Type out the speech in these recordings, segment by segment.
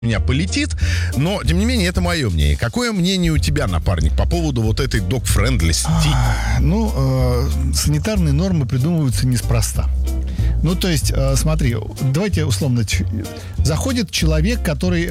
меня полетит, но, тем не менее, это мое мнение. Какое мнение у тебя, напарник, по поводу вот этой dog-friendly? Санитарные нормы придумываются неспроста. Ну, то есть, смотри, давайте условно, заходит человек, который,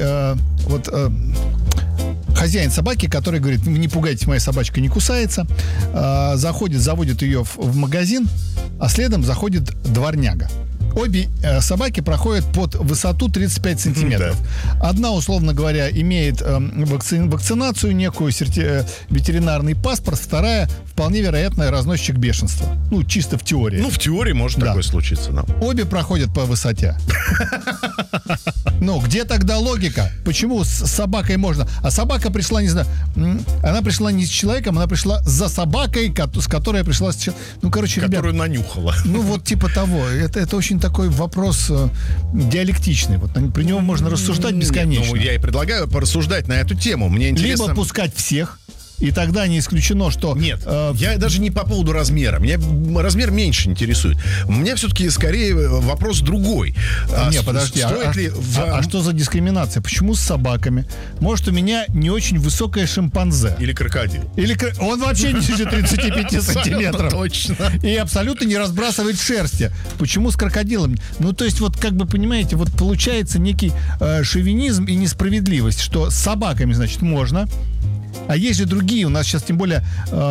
хозяин собаки, который говорит: не пугайтесь, моя собачка не кусается, заводит ее в магазин, а следом заходит дворняга. Обе собаки проходят под высоту 35 сантиметров. Да. Одна, условно говоря, имеет вакцинацию, некую ветеринарный паспорт. Вторая, вполне вероятно, разносчик бешенства. Ну, чисто в теории. Ну, в теории может такое случиться. Да. Обе проходят по высоте. Ну, где тогда логика? Почему с собакой можно? А собака пришла, не знаю, она пришла не с человеком, она пришла за собакой, с которой пришла с человеком. Ну, короче, которую нанюхала. Ну, вот типа того. Это очень такой вопрос диалектичный. Вот при нем можно рассуждать бесконечно. Ну, я и предлагаю порассуждать на эту тему. Мне интересно... Либо пускать всех, и тогда не исключено, что... Нет, я даже не по поводу размера. Меня размер меньше интересует. У меня все-таки скорее вопрос другой. Нет, подожди, а что за дискриминация? Почему с собаками? Может, у меня не очень высокое шимпанзе. Или крокодил. Он вообще не ниже 35 сантиметров. Точно. И абсолютно не разбрасывает шерсти. Почему с крокодилом? Ну, то есть, вот как бы, понимаете, вот получается некий шовинизм и несправедливость, что с собаками, значит, можно. А есть же другие, у нас сейчас тем более,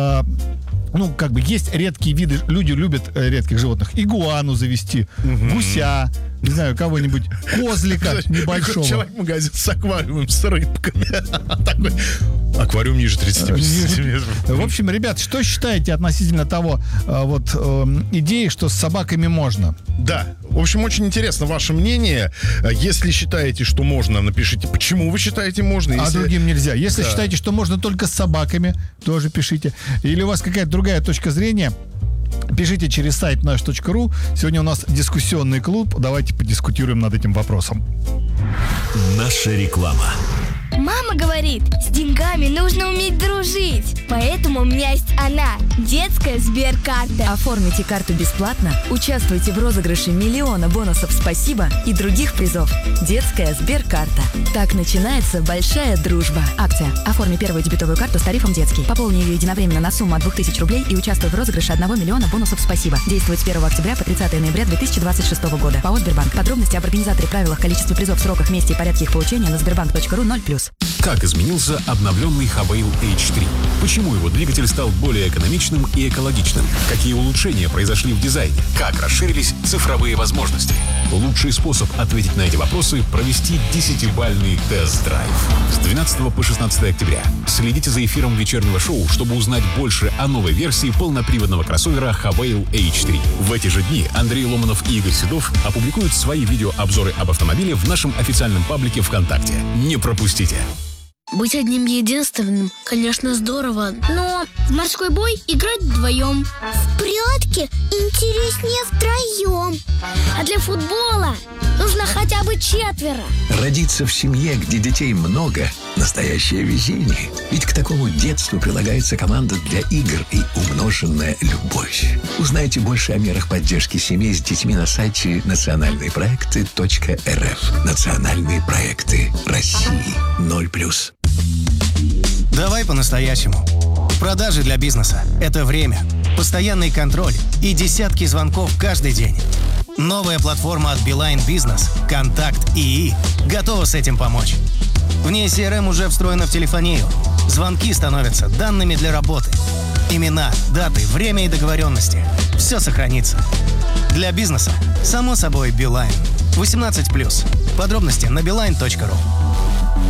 есть редкие виды, люди любят редких животных. Игуану завести, гуся, не знаю, кого-нибудь, козлика небольшого. Человек-магазин с аквариумом, с рыбками. Такой аквариум ниже 35 сантиметров. В общем, ребят, что считаете относительно того идеи, что с собаками можно? Да, в общем, очень интересно ваше мнение. Если считаете, что можно, напишите, почему вы считаете можно. А другим нельзя. Если считаете, что можно только с собаками, тоже пишите. Или у вас какая-то другая точка зрения, пишите через сайт наш.ру. Сегодня у нас дискуссионный клуб. Давайте подискутируем над этим вопросом. Наша реклама. Мама говорит, с деньгами нужно уметь дружить. Поэтому у меня есть она, детская Сберкарта. Оформите карту бесплатно, участвуйте в розыгрыше миллиона бонусов «Спасибо» и других призов. Детская Сберкарта. Так начинается большая дружба. Акция. Оформи первую дебетовую карту с тарифом «Детский». Пополни ее единовременно на сумму от 2000 рублей и участвуй в розыгрыше 1 миллиона бонусов «Спасибо». Действует с 1 октября по 30 ноября 2026 года. ПАО «Сбербанк». Подробности об организаторе, правилах, количестве призов, сроках, месте и порядке их получения на sberbank.ru 0+. Как изменился обновленный Haval H3? Почему его двигатель стал более экономичным и экологичным? Какие улучшения произошли в дизайне? Как расширились цифровые возможности? Лучший способ ответить на эти вопросы – провести 10-бальный тест-драйв. С 12 по 16 октября следите за эфиром вечернего шоу, чтобы узнать больше о новой версии полноприводного кроссовера Haval H3. В эти же дни Андрей Ломанов и Игорь Седов опубликуют свои видеообзоры об автомобиле в нашем официальном паблике ВКонтакте. Не пропустите! Быть одним единственным, конечно, здорово, но в морской бой играть вдвоем. В прятки интереснее втроем. А для футбола нужно хотя бы 4. Родиться в семье, где детей много – настоящее везение. Ведь к такому детству прилагается команда для игр и умноженная любовь. Узнайте больше о мерах поддержки семей с детьми на сайте национальныепроекты.рф. Национальные проекты России 0+. Давай по-настоящему. Продажи для бизнеса – это время, постоянный контроль и десятки звонков каждый день. Новая платформа от Beeline Business «Контакт ИИ» готова с этим помочь. В ней CRM уже встроена в телефонию. Звонки становятся данными для работы. Имена, даты, время и договоренности – все сохранится. Для бизнеса, само собой, Beeline. 18+. Подробности на beeline.ru.